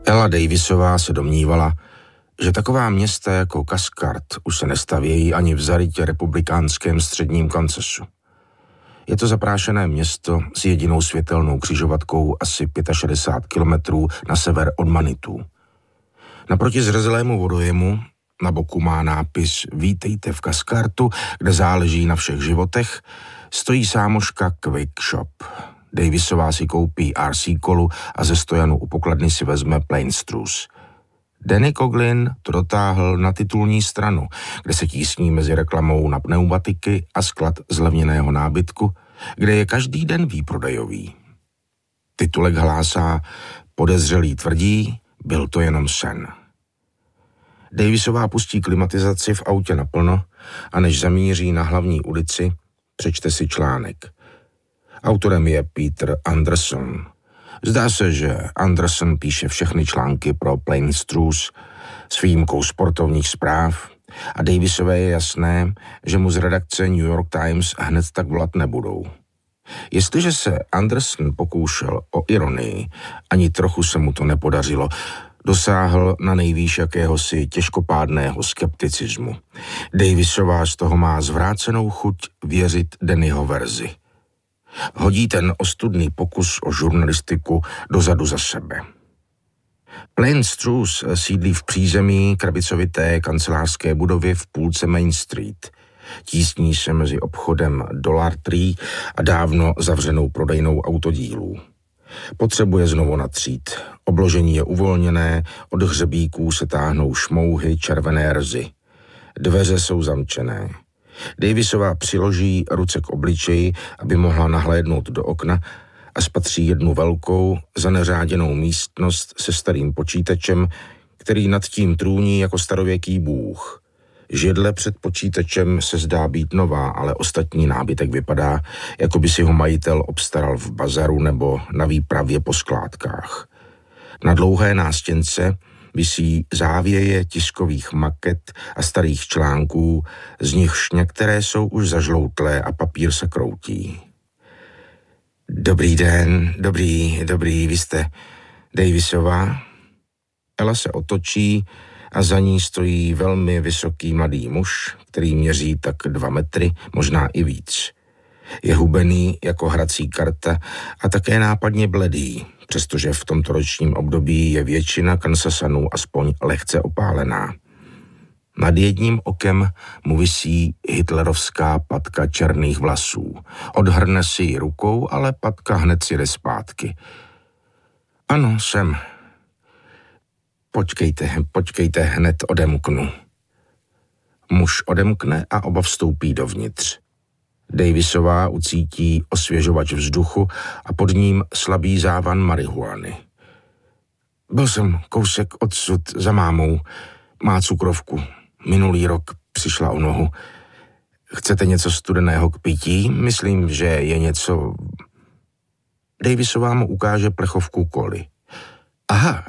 Ella Davisová se domnívala, že taková města jako Cascard už se nestavějí ani v zarytě republikánském středním Kansasu. Je to zaprášené město s jedinou světelnou křižovatkou asi 65 kilometrů na sever od Manitou. Naproti zrzelému vodojemu na boku má nápis Vítejte v Cascardu, kde záleží na všech životech, stojí sámoška Quick Shop. Davisová si koupí RC kolu a ze stojanu u pokladny si vezme Plainstruce. Danny Coughlin to dotáhl na titulní stranu, kde se tísní mezi reklamou na pneumatiky a sklad zlevněného nábytku, kde je každý den výprodejový. Titulek hlásá: podezřelí tvrdí, byl to jenom sen. Davisová pustí klimatizaci v autě naplno a než zamíří na hlavní ulici, přečte si článek. Autorem je Peter Anderson. Zdá se, že Anderson píše všechny články pro Plainstruce s výjimkou sportovních zpráv a Davisové je jasné, že mu z redakce New York Times hned tak volat nebudou. Jestliže se Anderson pokoušel o ironii, ani trochu se mu to nepodařilo, dosáhl na nejvýš jakéhosi těžkopádného skepticismu. Davisová z toho má zvrácenou chuť věřit Dannyho verzi. Hodí ten ostudný pokus o žurnalistiku dozadu za sebe. Plainstruce sídlí v přízemí krabicovité kancelářské budovy v půlce Main Street. Tísní se mezi obchodem Dollar Tree a dávno zavřenou prodejnou autodílů. Potřebuje znovu natřít. Obložení je uvolněné, od hřebíků se táhnou šmouhy červené rzy. Dveře jsou zamčené. Davisová přiloží ruce k obličeji, aby mohla nahlédnout do okna a spatří jednu velkou, zaneřáděnou místnost se starým počítačem, který nad tím trůní jako starověký bůh. Židle před počítačem se zdá být nová, ale ostatní nábytek vypadá, jako by si ho majitel obstaral v bazaru nebo na výpravě po skládkách. Na dlouhé nástěnce visí závěje tiskových maket a starých článků, z nichž některé jsou už zažloutlé a papír se kroutí. Dobrý den, dobrý, vy jste Davisová? Ella se otočí a za ní stojí velmi vysoký mladý muž, který měří tak 2 metry, možná i víc. Je hubený jako hrací karta a také nápadně bledý, přestože v tomto ročním období je většina Kansasanů aspoň lehce opálená. Nad jedním okem mu visí hitlerovská patka černých vlasů. Odhrne si ji rukou, ale patka hned si jde zpátky. Ano, jsem. Počkejte, hned odemknu. Muž odemkne a oba vstoupí dovnitř. Davisová ucítí osvěžovač vzduchu a pod ním slabý závan marihuany. Byl jsem kousek odsud za mámou. Má cukrovku. Minulý rok přišla o nohu. Chcete něco studeného k pití? Myslím, že je něco... Davisová mu ukáže plechovku koly. Aha,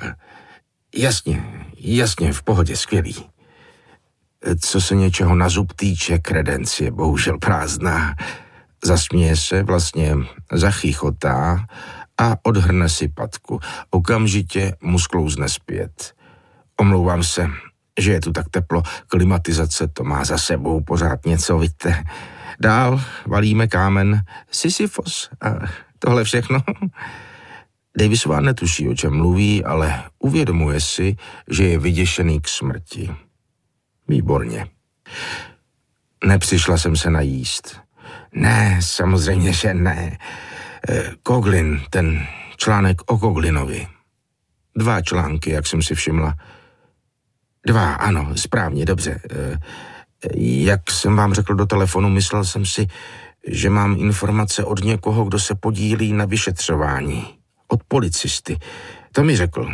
jasně, v pohodě, skvělý. Co se něčeho na zub týče, kredenc je bohužel prázdná. Zasměje se, vlastně zachychotá a odhrne si patku. Okamžitě mu sklouzne zpět. Omlouvám se, že je tu tak teplo, klimatizace to má za sebou pořád něco, vidíte. Dál valíme kámen, Sisyfos a tohle všechno. Davisová netuší, o čem mluví, ale uvědomuje si, že je vyděšený k smrti. Výborně. Nepřišla jsem se najíst. Ne, samozřejmě, že ne. Coughlin, ten článek o Coughlinovi. 2 články, jak jsem si všimla. 2, ano, správně, dobře. Jak jsem vám řekl do telefonu, myslel jsem si, že mám informace od někoho, kdo se podílí na vyšetřování. Od policisty. To mi řekl.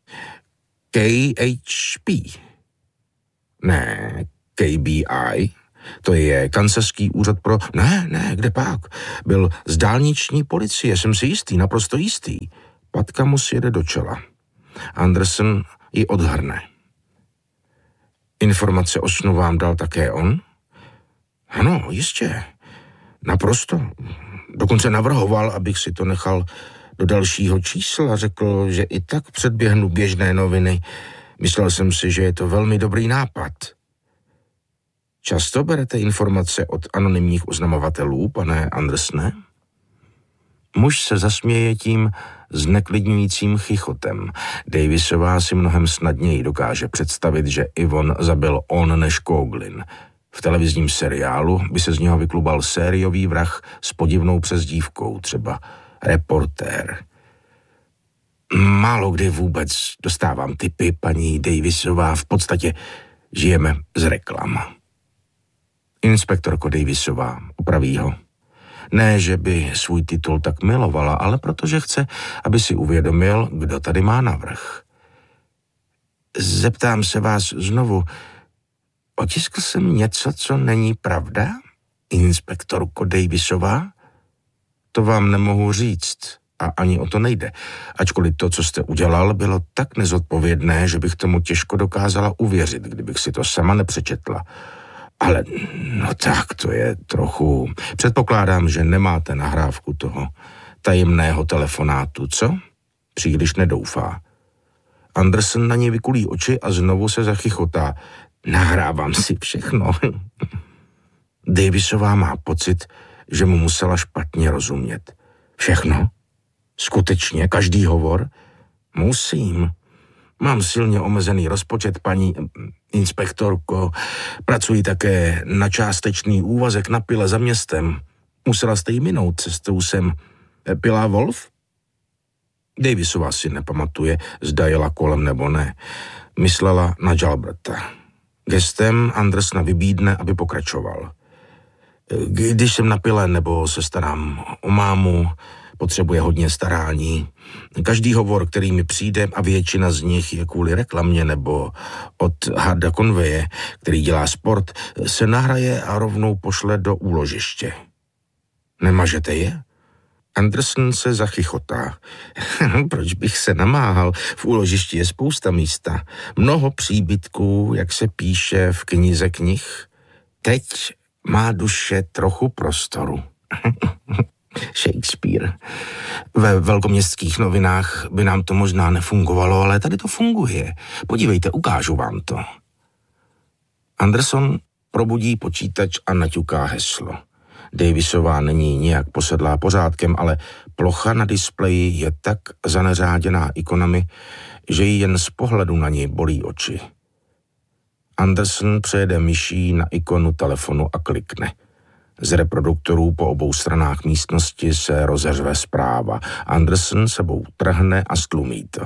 KHP. Ne, KBI. To je kansaský úřad pro... Ne, kde pak? Byl z dálniční policie, jsem si jistý, naprosto jistý. Patka mu sjede do čela. Anderson ji odhrne. Informace o snu vám dal také on? Ano, jistě. Naprosto. Dokonce navrhoval, abych si to nechal do dalšího čísla, řekl, že i tak předběhnu běžné noviny. Myslel jsem si, že je to velmi dobrý nápad. Často berete informace od anonymních oznamovatelů, pane Andersne? Muž se zasměje tím zneklidňujícím chichotem. Davisová si mnohem snadněji dokáže představit, že Yvonne zabil on než Coughlin. V televizním seriálu by se z něho vyklubal sériový vrah s podivnou přezdívkou, třeba reportér. Málo kdy vůbec dostávám tipy, paní Davisová, v podstatě žijeme z reklam. Inspektorko Davisová, opraví ho. Ne, že by svůj titul tak milovala, ale protože chce, aby si uvědomil, kdo tady má navrch. Zeptám se vás znovu, otiskl jsem něco, co není pravda, inspektorko Davisová? To vám nemohu říct a ani o to nejde, ačkoliv to, co jste udělal, bylo tak nezodpovědné, že bych tomu těžko dokázala uvěřit, kdybych si to sama nepřečetla. Ale no tak, to je trochu... Předpokládám, že nemáte nahrávku toho tajemného telefonátu, co? Příliš nedoufá. Anderson na něj vykulí oči a znovu se zachychotá. Nahrávám si všechno. Davisová má pocit, že mu musela špatně rozumět. Všechno? Skutečně? Každý hovor? Musím. Mám silně omezený rozpočet, paní inspektorko. Pracuji také na částečný úvazek na pile za městem. Musela jste jí minout cestou sem. Pila Wolf? Davisová si nepamatuje, zda jela kolem nebo ne. Myslela na Jalberta. Gestem Andersna vybídne, aby pokračoval. Když jsem na pile nebo se starám o mámu, potřebuje hodně starání. Každý hovor, který mi přijde, a většina z nich je kvůli reklamě nebo od Harda Conwaye, který dělá sport, se nahraje a rovnou pošle do úložiště. Nemažete je? Anderson se zachychotá. Proč bych se namáhal? V úložišti je spousta místa. Mnoho příbytků, jak se píše v knize knih. Teď má duše trochu prostoru. Shakespeare. Ve velkoměstských novinách by nám to možná nefungovalo, ale tady to funguje. Podívejte, ukážu vám to. Anderson probudí počítač a naťuká heslo. Davisová není nijak posedlá pořádkem, ale plocha na displeji je tak zaneřáděná ikonami, že jí jen z pohledu na ní bolí oči. Anderson přejede myší na ikonu telefonu a klikne. Z reproduktorů po obou stranách místnosti se rozeřve zpráva. Anderson sebou trhne a stlumí to.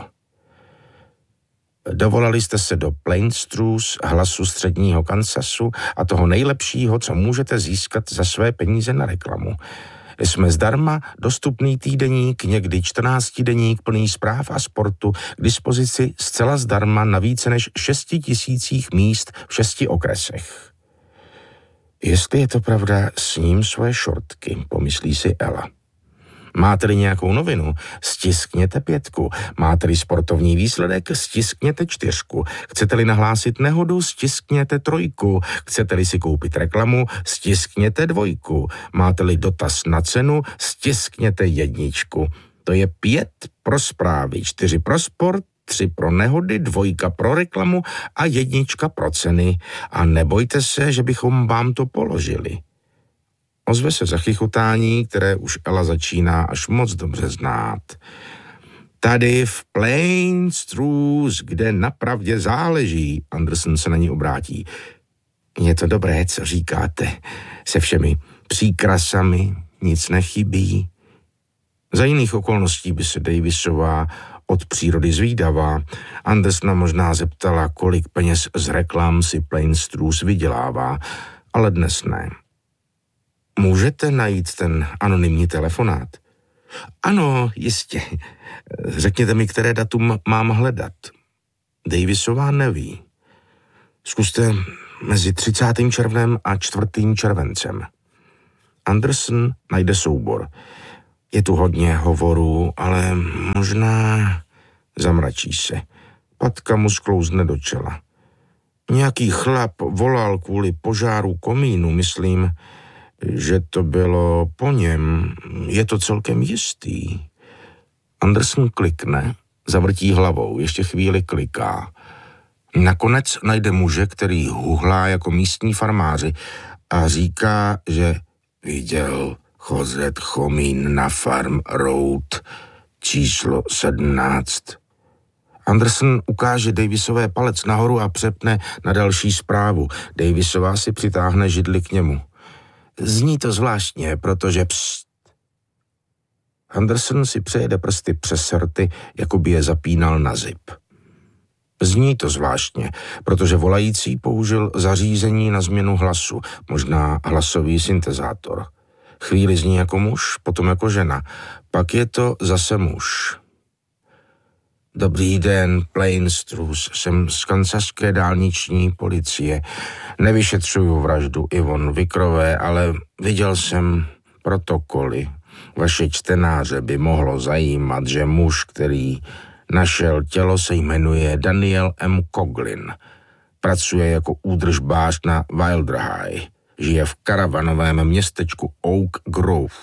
Dovolali jste se do Plainstrues, hlasu středního Kansasu a toho nejlepšího, co můžete získat za své peníze na reklamu. Jsme zdarma dostupný týdeník, někdy 14denník plný zpráv a sportu k dispozici zcela zdarma na více než 6 000 míst v 6 okresech. Jestli je to pravda, sním svoje šortky, pomyslí si Ella. Máte-li nějakou novinu, stiskněte 5. Máte-li sportovní výsledek, stiskněte 4. Chcete-li nahlásit nehodu, stiskněte 3. Chcete-li si koupit reklamu, stiskněte 2. Máte-li dotaz na cenu, stiskněte 1. To je 5 pro zprávy, 4 pro sport, 3 pro nehody, 2 pro reklamu a 1 pro ceny. A nebojte se, že bychom vám to položili. Ozve se zachychotání, které už Ella začíná až moc dobře znát. Tady v Plainstrues, kde napravdě záleží, Anderson se na ní obrátí. Je to dobré, co říkáte, se všemi příkrasami, nic nechybí. Za jiných okolností by se Davisová od přírody zvídavá Andersona možná zeptala, kolik peněz z reklam si Plainstrues vydělává, ale dnes ne. Můžete najít ten anonymní telefonát? Ano, jistě. Řekněte mi, které datum mám hledat. Davisová neví. Zkuste mezi 30. červnem a 4. červencem. Anderson najde soubor. Je tu hodně hovorů, ale možná... Zamračí se. Patka mu sklouzne do čela. Nějaký chlap volal kvůli požáru komínu, myslím, že to bylo po něm. Je to celkem jistý. Anderson klikne, zavrtí hlavou, ještě chvíli kliká. Nakonec najde muže, který huhlá jako místní farmáři a říká, že viděl Chozet Chomín na Farm Road číslo 17. Anderson ukáže Davisové palec nahoru a přepne na další zprávu. Davisová si přitáhne židli k němu. Zní to zvláštně, protože pst. Anderson si přejede prsty přes rty, jako by je zapínal na zip. Zní to zvláštně, protože volající použil zařízení na změnu hlasu, možná hlasový syntezátor. Chvíli zní jako muž, potom jako žena, pak je to zase muž. Dobrý den, Plainstruth, jsem z kansaské dálniční policie. Nevyšetřuju vraždu Yvonne Wickerové, ale viděl jsem protokoly. Vaše čtenáře by mohlo zajímat, že muž, který našel tělo, se jmenuje Daniel M. Coughlin. Pracuje jako údržbář na Wilder High. Žije v karavanovém městečku Oak Grove.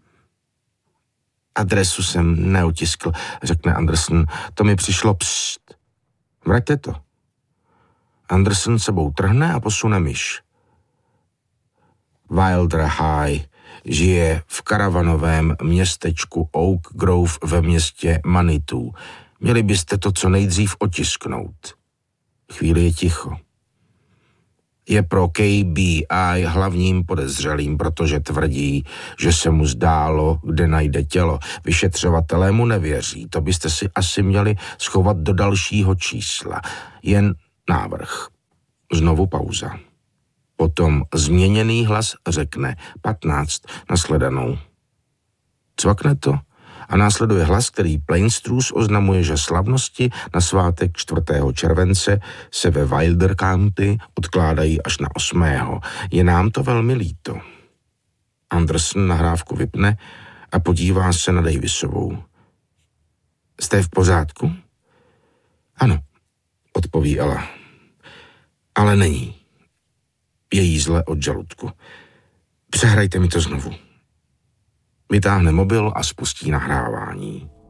Adresu jsem neotiskl, řekne Anderson. To mi přišlo pst. Vraťte to. Anderson sebou trhne a posune myš. Wilder High žije v karavanovém městečku Oak Grove ve městě Manitou. Měli byste to co nejdřív otisknout. Chvíli je ticho. Je pro KBI hlavním podezřelým, protože tvrdí, že se mu zdálo, kde najde tělo. Vyšetřovatelé mu nevěří. To byste si asi měli schovat do dalšího čísla. Jen návrh. Znovu pauza. Potom změněný hlas řekne 15 na sledanou. Cvakne to a následuje hlas, který Plainstruth oznamuje, že slavnosti na svátek 4. července se ve Wilder County odkládají až na 8. Je nám to velmi líto. Anderson nahrávku vypne a podívá se na Davisovou. Jste v pořádku? Ano, odpoví Ella. Ale není. Je jí zle od žaludku. Přehrajte mi to znovu. Vytáhne mobil a spustí nahrávání.